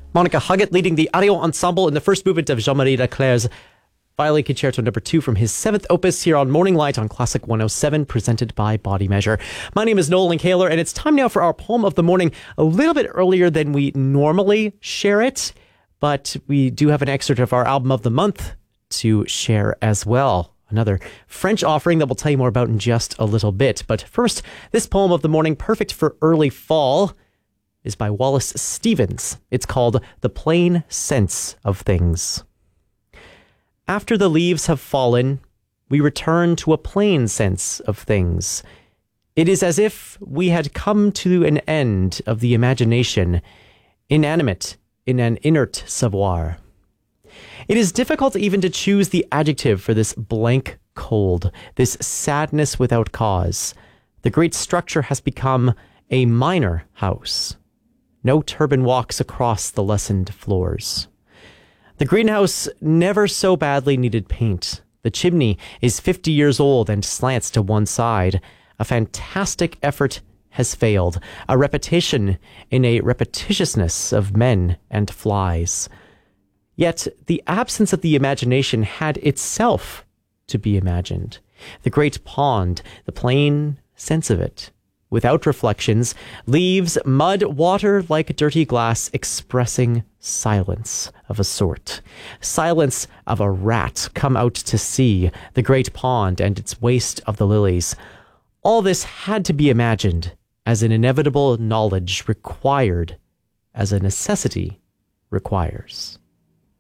Monica Huggett leading the Ario Ensemble in the first movement of Jean-Marie Leclerc's Violin Concerto No. 2 from his 7th opus here on Morning Light on Classic 107, presented by Body Measure. My name is Nolan Kaler, and it's time now for our poem of the morning, a little bit earlier than we normally share it, but we do have an excerpt of our album of the month to share as well. Another French offering that we'll tell you more about in just a little bit. But first, this poem of the morning, perfect for early fall, is by Wallace Stevens. It's called The Plain Sense of Things. After the leaves have fallen, we return to a plain sense of things. It is as if we had come to an end of the imagination, inanimate in an inert savoir. It is difficult even to choose the adjective for this blank cold, this sadness without cause. The great structure has become a minor house. No turban walks across the lessened floors. The greenhouse never so badly needed paint. The chimney is 50 years old and slants to one side. A fantastic effort has failed. A repetition in a repetitiousness of men and flies. Yet the absence of the imagination had itself to be imagined. The great pond, the plain sense of it. Without reflections, leaves, mud, water like dirty glass, expressing silence of a sort. Silence of a rat come out to see the great pond and its waste of the lilies. All this had to be imagined as an inevitable knowledge required, as a necessity requires.